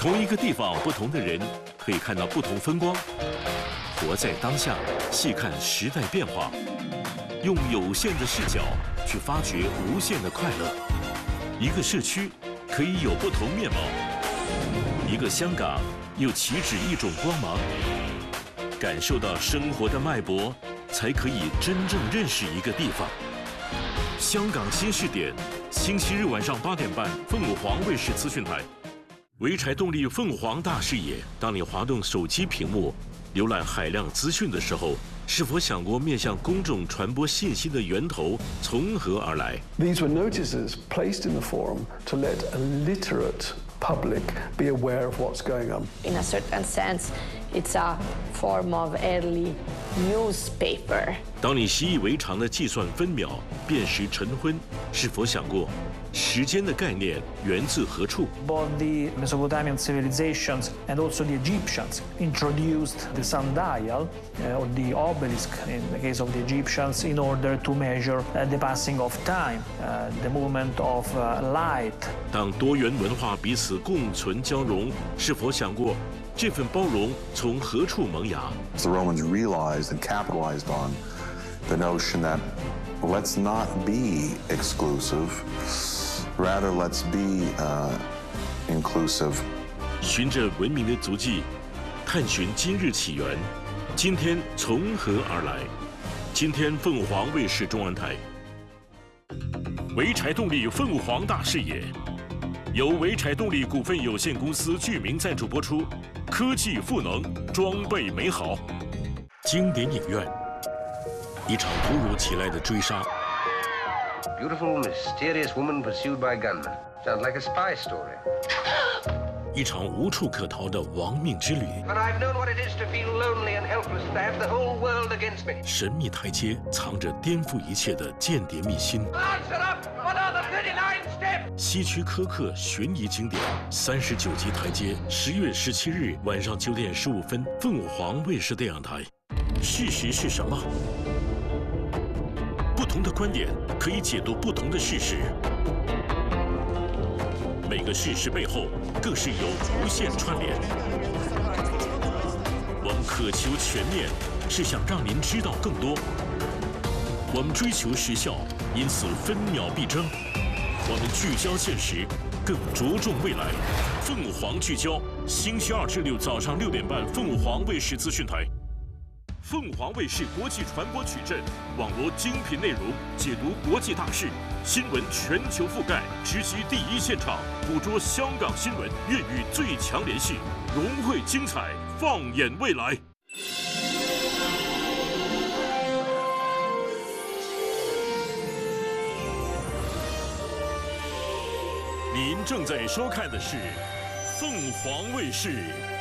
同一个地方，不同的人可以看到不同风光。活在当下，细看时代变化，用有限的视角去发掘无限的快乐。一个社区可以有不同面貌，一个香港又岂止一种光芒。感受到生活的脉搏，才可以真正认识一个地方。香港新视点，星期日晚上8点半，凤凰卫视资讯台。潍柴动力凤凰大视野。当你滑动手机屏幕，浏览海量资讯的时候，是否想过面向公众传播信息的源头从何而来 ？These were notices placed in the forum to let a literate public be aware of what's going on. In a certain sense, it's a form of early newspaper. 当你习以为常的计算分秒、辨识晨昏，是否想过时间的概念源自何处 Both the Mesopotamian civilizations and also the Egyptians introduced the sundial or the obelisk in the case of the Egyptians in order to measure the passing of time, the movement of light. 当多元文化彼此共存交融，是否想过这份包容从何处萌芽 The Romans realized and capitalized on the notion that let's not be exclusive, rather let's be inclusive. 循着文明的足迹，探寻今日起源，今天从何而来？今天凤凰卫视中文台，潍柴动力凤凰大视野，由潍柴动力股份有限公司具名赞助播出。科技赋能，装备美好。经典影院，一场突如其来的追杀。 Beautiful, mysterious woman pursued by gunmen. Sounds like a spy story. 一场无处可逃的亡命之旅。 But I've known what it is to feel lonely and helpless, to have the whole world against me. 神秘台阶藏着颠覆一切的间谍秘辛。 Answer up! What are the 39 steps? 希区柯克悬疑经典39集台阶，10月17日晚上9点15分，凤凰卫视电影台。事实是什么？不同的观点可以解读不同的事实。每个事实背后，更是有无限串联。我们渴求全面，是想让您知道更多。我们追求时效，因此分秒必争。我们聚焦现实，更着重未来。凤凰聚焦，星期2至6早上6点半，凤凰卫视资讯台。凤凰卫视国际传播矩阵，网罗精品内容，解读国际大事，新闻全球覆盖，直击第一现场，捕捉香港新闻，粤语最强联系，融汇精彩，放眼未来。您正在收看的是凤凰卫视